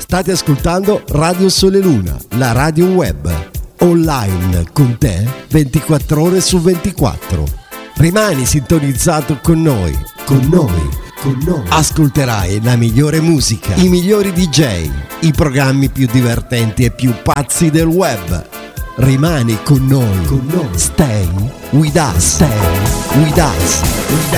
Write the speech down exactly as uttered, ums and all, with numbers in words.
State ascoltando Radio Sole Luna, la radio web, online con te ventiquattro ore su ventiquattro. Rimani sintonizzato con noi, con noi, con noi. Ascolterai la migliore musica, i migliori D J, i programmi più divertenti e più pazzi del web. Rimani con noi, con noi. Stay with us, stay with us.